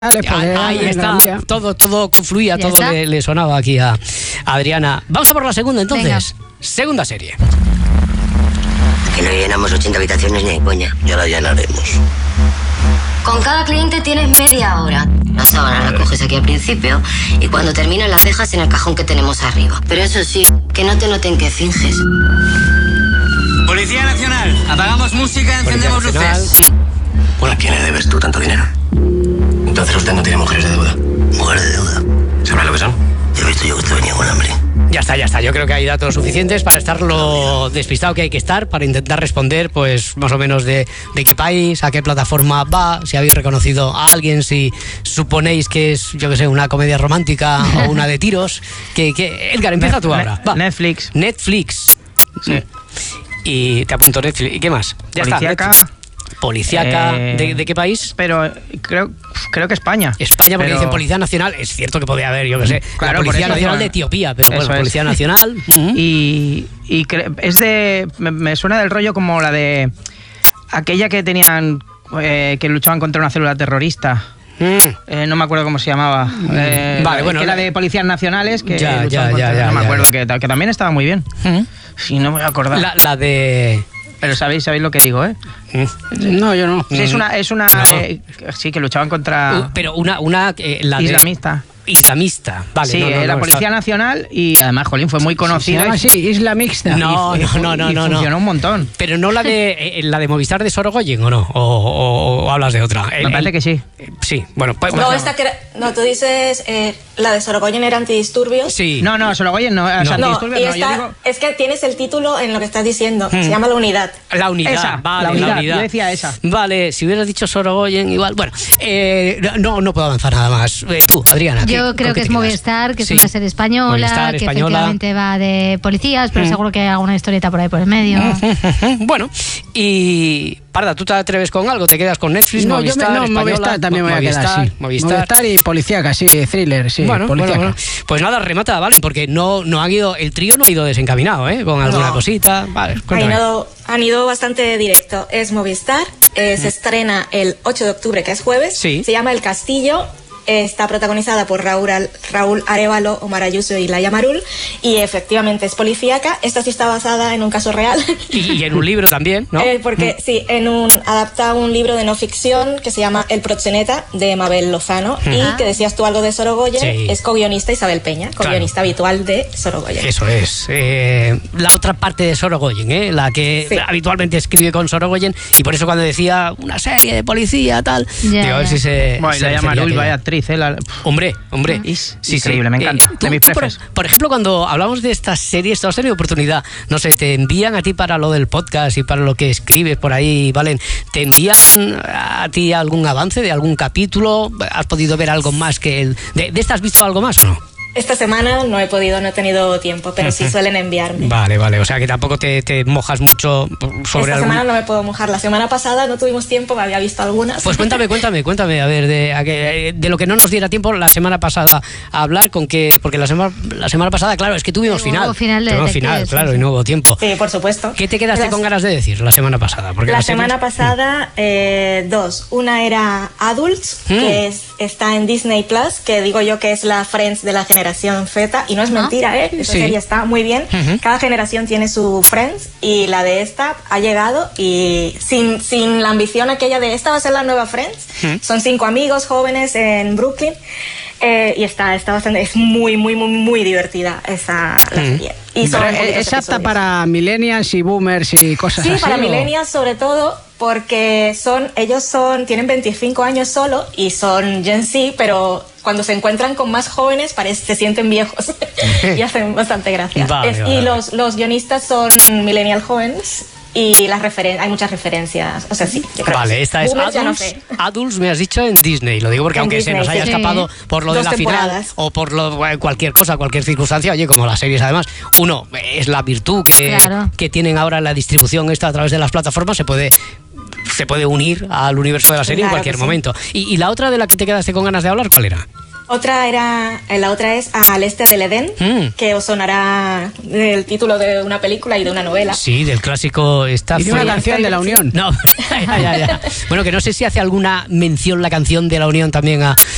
Ahí está, todo confluía, todo le sonaba aquí a Adriana. Vamos a por la segunda entonces. Venga. Segunda serie. Que no llenamos 80 habitaciones ni hay coña, ya la llenaremos. Con cada cliente tienes media hora. La sábana la coges aquí al principio y cuando terminas las dejas en el cajón que tenemos arriba. Pero eso sí, que no te noten que finges. Policía Nacional, apagamos música, encendemos luces. Bueno, ¿a quién le debes tú tanto dinero? Entonces usted no tiene mujeres de deuda. ¿Mujeres de deuda? ¿Sabrá lo que son? He visto yo que usted venía con hambre. Ya está. Yo creo que hay datos suficientes para estar lo despistado que hay que estar, para intentar responder, pues, más o menos de qué país, a qué plataforma va, si habéis reconocido a alguien, si suponéis que es, yo que sé, una comedia romántica o una de tiros. Edgar, empieza tú ahora. Va. Netflix. Sí. Y te apunto Netflix. ¿Y qué más? Ya Policíaca. Está. Policíaca, ¿de qué país? Pero creo que España. España, porque dicen Policía Nacional. Es cierto que podría haber, yo que sé, claro, la Policía Nacional de Etiopía, pero bueno, Policía Nacional. Y es de... Me suena del rollo como la de... Aquella que tenían... que luchaban contra una célula terrorista. No me acuerdo cómo se llamaba. Vale, bueno. Que la de Policías Nacionales, que ya, no me acuerdo, que también estaba muy bien. Sí, no me voy a acordar. La de... Pero sabéis lo que digo, ¿eh? No, yo no. Sí, es una no. Sí, que luchaban contra... Pero una la islamista. Islamista, vale. Sí, la Policía Nacional y además, jolín, fue muy conocida. Sí, islamista. No. Funcionó un montón. Pero no la de Movistar de Sorogoyen, ¿o no? ¿O hablas de otra? Me parece que sí. Sí, bueno. Pues, no, tú dices la de Sorogoyen era antidisturbios. Sí. No, Sorogoyen no. Antidisturbios es que tienes el título en lo que estás diciendo. Se llama La Unidad. La Unidad, esa, vale, la unidad. Yo decía esa. Vale, si hubieras dicho Sorogoyen, igual. Bueno, no puedo avanzar nada más. Tú, Adriana. Yo creo que es Movistar, que es una serie española, que efectivamente va de policías, pero seguro que hay alguna historieta por ahí por el medio. Bueno, y... Parda, ¿tú te atreves con algo? ¿Te quedas con Netflix, Movistar, Movistar también me voy a quedar, sí. Movistar y policíaca, sí, thriller, sí. Bueno. Pues nada, remata, ¿vale? Porque no han ido, el trío no ha ido desencaminado, ¿eh? Con alguna cosita. Vale, han ido bastante directo. Es Movistar, se estrena el 8 de octubre, que es jueves. Sí. Se llama El Castillo. Está protagonizada por Raúl Arévalo, Omar Ayuso y Laia Marul, y efectivamente es policíaca. Esta sí está basada en un caso real. Y en un libro también, ¿no? Porque sí, adapta un libro de no ficción que se llama El proxeneta, de Mabel Lozano, y que decías tú algo de Sorogoyen, es co-guionista Isabel Peña, co-guionista habitual de Sorogoyen. Eso es. La otra parte de Sorogoyen, la que habitualmente escribe con Sorogoyen, y por eso cuando decía una serie de policía, tal, digo, a ver si se... Bueno, Laia Marul, vaya actriz, Hombre. Sí, increíble, me encanta. De mis prefes. Por ejemplo, cuando hablamos de estas series, ¿tú has tenido oportunidad? No sé, te envían a ti para lo del podcast y para lo que escribes por ahí, Valen. ¿Te envían a ti algún avance de algún capítulo? ¿Has podido ver algo más que de esta has visto algo más o no? Esta semana no he tenido tiempo, pero sí suelen enviarme. Vale, o sea que tampoco te mojas mucho sobre Esta semana no me puedo mojar. La semana pasada no tuvimos tiempo, me había visto algunas. Pues cuéntame, a ver, de lo que no nos diera tiempo la semana pasada a hablar, porque la semana pasada, claro, es que tuvimos final. Tuvimos final, claro, y no hubo tiempo. Sí, por supuesto. ¿Qué te quedaste con ganas de decir la semana pasada? Porque la semana pasada, dos. Una era Adults, que está en Disney Plus, que digo yo que es la Friends de la generación Z, y no es mentira, esa serie está muy bien. Cada generación tiene su Friends, y la de esta ha llegado, y sin la ambición aquella de esta va a ser la nueva Friends. Son 5 amigos jóvenes en Brooklyn, y está bastante, es muy divertida esa la serie. Y es apta para millennials y boomers y cosas así. Sí, para millennials sobre todo, porque ellos tienen 25 años solo y son Gen Z, pero cuando se encuentran con más jóvenes se sienten viejos y hacen bastante gracia. Y los guionistas son millennial jóvenes. Y hay muchas referencias, o sea, sí, yo creo. Vale, esta es Adults, me has dicho, en Disney. Lo digo porque aunque Disney, se nos haya escapado por lo de la final o por cualquier cosa, cualquier circunstancia, oye, como las series además, uno, es la virtud que tienen ahora la distribución esta a través de las plataformas, se puede unir al universo de la serie en cualquier momento. Y la otra de la que te quedaste con ganas de hablar, ¿cuál era? La otra es Al Este del Edén, que os sonará el título de una película y de una novela. Sí, del clásico y de una canción de La Unión. No, ya. Bueno, que no sé si hace alguna mención la canción de La Unión también a